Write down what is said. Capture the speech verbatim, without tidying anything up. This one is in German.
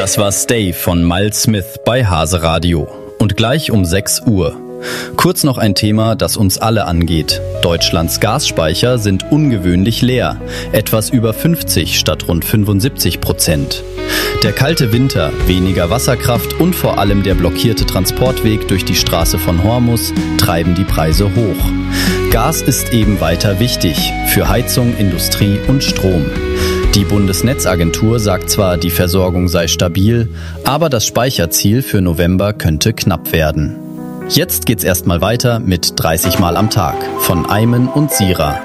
Das war Stay von Miles Smith bei Hase Radio. Und gleich um sechs Uhr. Kurz noch ein Thema, das uns alle angeht. Deutschlands Gasspeicher sind ungewöhnlich leer. Etwas über fünfzig statt rund fünfundsiebzig Prozent. Der kalte Winter, weniger Wasserkraft und vor allem der blockierte Transportweg durch die Straße von Hormuz treiben die Preise hoch. Gas ist eben weiter wichtig für Heizung, Industrie und Strom. Die Bundesnetzagentur sagt zwar, die Versorgung sei stabil, aber das Speicherziel für November könnte knapp werden. Jetzt geht's erstmal weiter mit dreißig Mal am Tag von Ayman und Sira.